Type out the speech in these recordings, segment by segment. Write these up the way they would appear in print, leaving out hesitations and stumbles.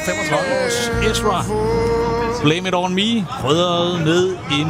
F-35's Ezra. Blame It On Me, krydret med en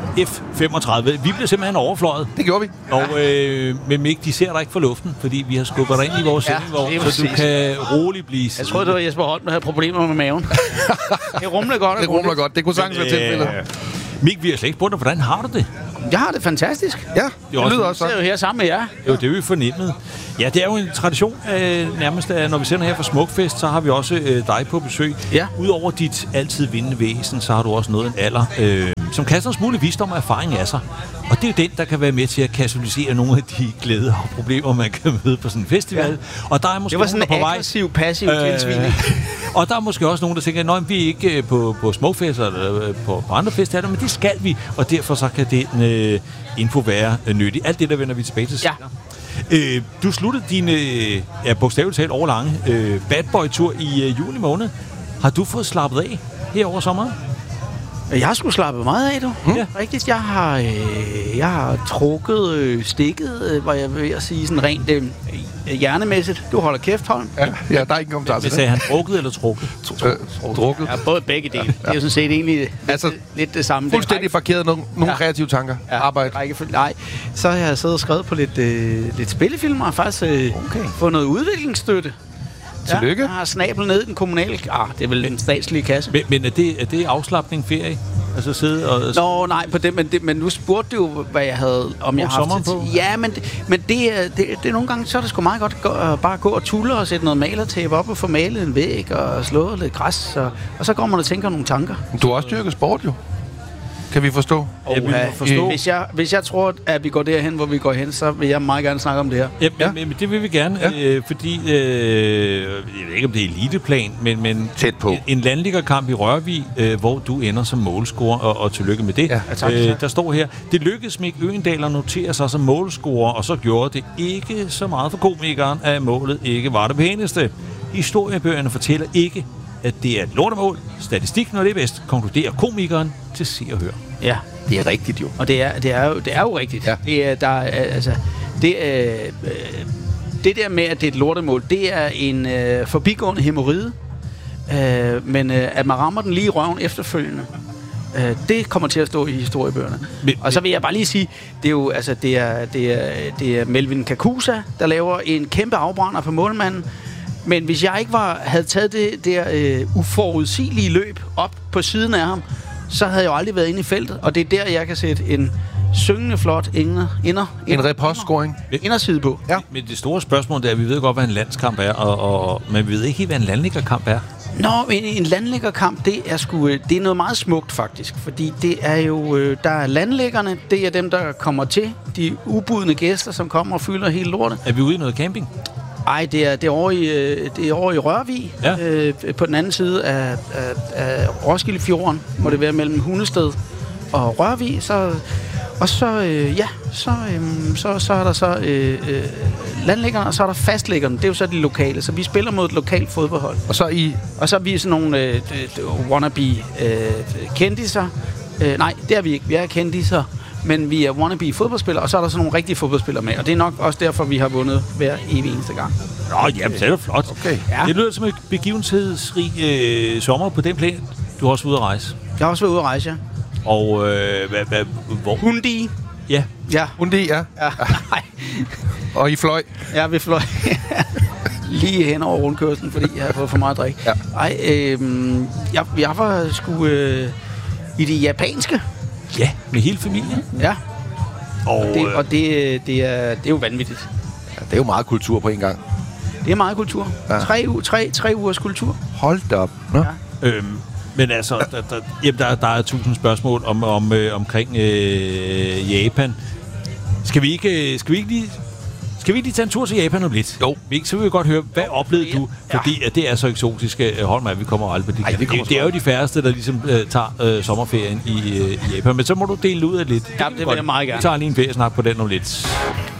F-35. Vi blev simpelthen overfløjet. Det gjorde vi. Og med Mick, de ser dig ikke for luften, fordi vi har skubbet dig ind i vores sendevogn, så du kan roligt blive Jeg troede, det var Jesper Holm, der havde problemer med maven. Det rumler godt. Det rumler godt. Det kunne sagtens være tilfældet. Mick, vi har slet ikke spurgt dig, hvordan har du det? Jeg har det fantastisk. Ja, det lyder også så. Jeg er jo her sammen med jer. Jo, det er jo fornemmet. Ja, det er jo en tradition nærmest, at når vi sender her fra Smukfest, så har vi også dig på besøg. Ja. Udover dit altid vindende væsen, så har du også noget en alder, som kaster en smule visdom og erfaring af sig. Og det er jo den, der kan være med til at kasualisere nogle af de glæder og problemer, man kan møde på sådan en festival. Ja. Og der er måske det var sådan nogen, en aggressiv, passiv tilsvining. Og der er måske også nogen, der tænker, at vi er ikke på Smukfest eller på andre festivaler, men det skal vi. Og derfor så kan den info være nyttig. Alt det, der vender vi tilbage til senere. Ja. Du sluttede din, bogstaveligt talt overlange bad boy-tur i juli måned. Har du fået slappet af her over sommeren? Jeg har sgu slappet meget af, du. Ja. Rigtigt. Jeg har trukket stikket, hvor jeg vil sige sådan rent hjernemæssigt. Du holder kæft, Holm. Ja, der er ikke kommentar til det. Sagde han drukket eller trukket? Drukket. Ja, både begge dele. Det er jo sådan set egentlig lidt det samme. Fuldstændig forkert nogle kreative tanker. Arbejde. Nej, så har jeg siddet og skrevet på lidt spillefilm, og faktisk fået noget udviklingsstøtte. Tillykke. Jeg har snablet ned i den kommunale... det er vel den statslige kasse. Men er det afslapning, ferie? Altså sidde og... Nå, nej, på det, men nu spurgte du jo, hvad jeg havde... Om jeg har haft på? Ja, men det er nogle gange, så er det sgu meget godt bare gå og tulle og sætte noget malertape op og få malet en væg og slå lidt græs, og så går man og tænker nogle tanker. Du har også dyrket sport, jo. Kan vi forstå? Hvis jeg tror, at vi går derhen, hvor vi går hen, så vil jeg meget gerne snakke om det her. Men det vil vi gerne, fordi jeg ved ikke, om det er eliteplan, men tæt på. En landliggerkamp i Rørvig, hvor du ender som målscorer, og tillykke med det. Ja, tak. Der står her, det lykkedes Mick Øgendahl at notere sig som målscorer, og så gjorde det ikke så meget for komikeren, at målet ikke var det pæneste. Historiebøgerne fortæller ikke, at det er et lortemål. Statistik, når det er bedst, konkluderer komikeren til Se og Hør. Ja, det er rigtigt jo. Og det er jo rigtigt. Ja. Det der med, at det er et lortemål, det er en forbigående hæmoride. Men at man rammer den lige i røven efterfølgende, det kommer til at stå i historiebøgerne. Og så vil jeg bare lige sige, det er jo det er Melvin Kakusa, der laver en kæmpe afbrænder på målmanden. Men hvis jeg ikke havde taget det der uforudsigelige løb op på siden af ham, så havde jeg jo aldrig været inde i feltet. Og det er der, jeg kan sætte en syngende flot en repostscoring. Inderside på. Ja. Men det store spørgsmål er, at vi ved godt, hvad en landskamp er, men vi ved ikke helt, hvad en landliggerkamp er. Nå, en landliggerkamp, det er noget meget smukt faktisk. Fordi det er jo, der er landlæggerne, det er dem, der kommer til. De ubudne gæster, som kommer og fylder hele lortet. Er vi ude i noget camping? Nej, det er over i Rørvig, på den anden side af Roskildefjorden, må det være mellem Hundested og Rørvig. Så er der så landlæggerne, og så er der fastlæggerne. Det er jo så de lokale, så vi spiller mod et lokalt fodboldhold. Og så er vi sådan nogle wannabe kendiser. Nej, det er vi ikke. Vi er kendiser. Men vi er wannabe fodboldspillere, og så er der sådan nogle rigtige fodboldspillere med. Og det er nok også derfor, vi har vundet hver evig eneste gang. Nå, jamen, det er jo flot. Okay. Ja. Det lyder som et begivenhedsrig sommer på den plan. Du har også været ude at rejse. Jeg har også været ude at rejse, ja. Og hvor? Hundi. Ja. Hundi, ja. Nej. Og I fløj? Ja, vi fløj. Lige hen over rundkørslen, fordi jeg har fået for meget at drikke. Ja. Jeg var sgu i det japanske. Ja, med hele familien. Ja. Og det er jo vanvittigt. Ja, det er jo meget kultur på en gang. Det er meget kultur. Ja. 3 ugers kultur. Hold da op. Ja. Men altså, der er 1000 spørgsmål omkring Japan. Skal vi ikke lige tage en tur til Japan om lidt? Jo. Så vil vi godt høre, hvad oplevede du? Fordi det er så eksotisk, Holm, at vi kommer aldrig på det. Det er jo de færreste, der ligesom tager sommerferien i Japan. Men så må du dele ud af lidt. Ja, det vil jeg meget gerne. Vi tager lige en feriesnak på den om lidt.